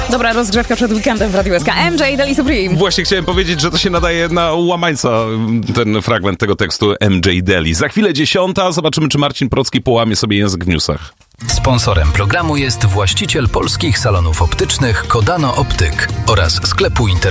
Dobra rozgrzewka przed weekendem w Radiu SK. MJ, Deli Supreme. Właśnie chciałem powiedzieć, że to się nadaje na łamańca, ten fragment tego tekstu MJ Deli. Za chwilę 10:00 zobaczymy, czy Marcin Procki połamie sobie język w newsach. Sponsorem programu jest właściciel polskich salonów optycznych Kodano Optyk oraz sklepu internetowego